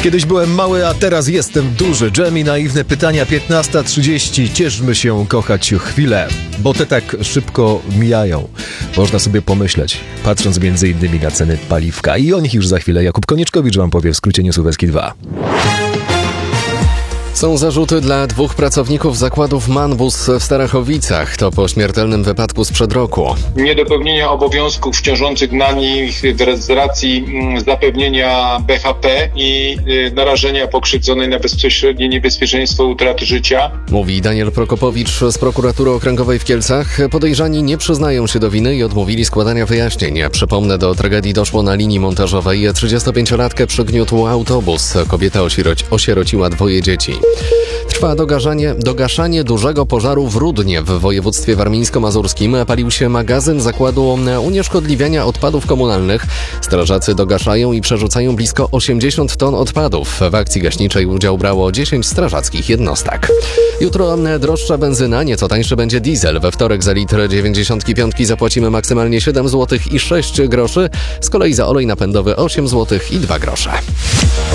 Kiedyś byłem mały, a teraz jestem duży. Dżem i naiwne pytania 15:30. Cieszmy się kochać chwilę, bo te tak szybko mijają. Można sobie pomyśleć, patrząc m.in. na ceny paliwka. I o nich już za chwilę Jakub Konieczkowicz wam powie w skrócie Newsówki 2. Są zarzuty dla 2 pracowników zakładów Manbus w Starachowicach. To po śmiertelnym wypadku sprzed roku. Niedopełnienia obowiązków ciążących na nich z racji zapewnienia BHP i narażenia pokrzywdzonej na bezpośrednie niebezpieczeństwo utraty życia. Mówi Daniel Prokopowicz z Prokuratury Okręgowej w Kielcach. Podejrzani nie przyznają się do winy i odmówili składania wyjaśnień. Przypomnę, do tragedii doszło na linii montażowej. 35-latkę przygniótł autobus. Kobieta osierociła 2 dzieci. Trwa dogaszanie dużego pożaru w Rudnie w województwie warmińsko-mazurskim. Palił się magazyn zakładu unieszkodliwiania odpadów komunalnych. Strażacy dogaszają i przerzucają blisko 80 ton odpadów. W akcji gaśniczej udział brało 10 strażackich jednostek. Jutro droższa benzyna, nieco tańszy będzie diesel. We wtorek za litr 95 zapłacimy maksymalnie 7 zł i 6 groszy. Z kolei za olej napędowy 8 zł i 2 grosze.